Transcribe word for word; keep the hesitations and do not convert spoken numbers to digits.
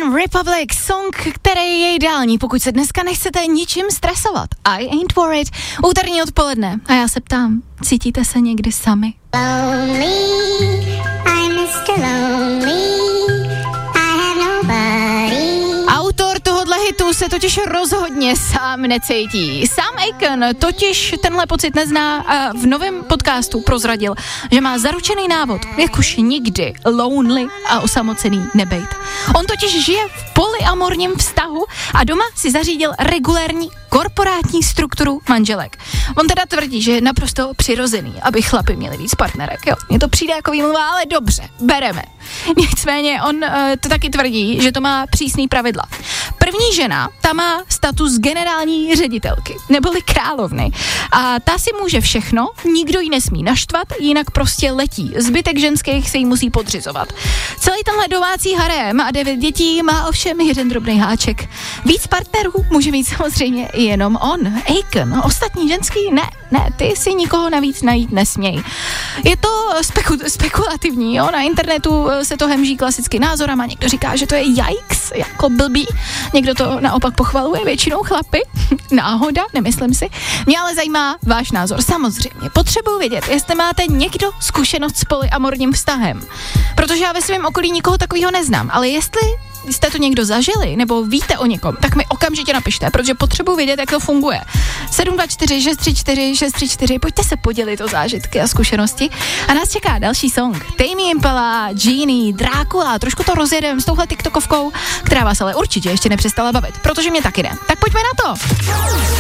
One Republic, song, který je ideální, pokud se dneska nechcete ničím stresovat. I ain't worried. Úterní odpoledne. A já se ptám, cítíte se někdy sami? Lonely, I'm mister Lonely, I have nobody. Autor tohohle hitu se totiž rozhodně sám necítí. Sám Akon totiž tenhle pocit nezná a v novém podcastu prozradil, že má zaručený návod, jak už nikdy lonely a osamocený nebejt. On totiž žije v polyamorním vztahu a doma si zařídil regulérní korporátní strukturu manželek. On teda tvrdí, že je naprosto přirozený, aby chlapi měli víc partnerek. Jo, mně to přijde jako výmluva, ale dobře, bereme. Nicméně on uh, to taky tvrdí, že to má přísný pravidla. První žena, ta má status generální ředitelky, neboli královny. A ta si může všechno, nikdo ji nesmí naštvat, jinak prostě letí. Zbytek ženských se jí musí podřizovat. Celý tenhle domácí harém a devět dětí má ovšem jeden drobný háček. Víc partnerů může mít samozřejmě jenom on, Akon. Ostatní ženský ne, ne, ty si nikoho navíc najít nesměj. Je to speku, spekulativní, jo, na internetu se to hemží klasicky názorama, někdo říká, že to je yikes, jako blbý, někdo to naopak pochvaluje, většinou chlapy, náhoda, nemyslím si. Mě ale zajímá váš názor, samozřejmě. Potřebuji vědět, jestli máte někdo zkušenost s polyamorním vztahem, protože já ve svém okolí nikoho takového neznám, ale jestli jste to někdo zažili, nebo víte o někom, tak mi okamžitě napište, protože potřebuji vědět, jak to funguje. sedm dva čtyři šest tři čtyři šest tři čtyři, pojďte se podělit o zážitky a zkušenosti. A nás čeká další song. Tame Impala, Genie, Drácula, trošku to rozjedem s touhle tiktokovkou, která vás ale určitě ještě nepřestala bavit, protože mě taky ne. Tak pojďme na to!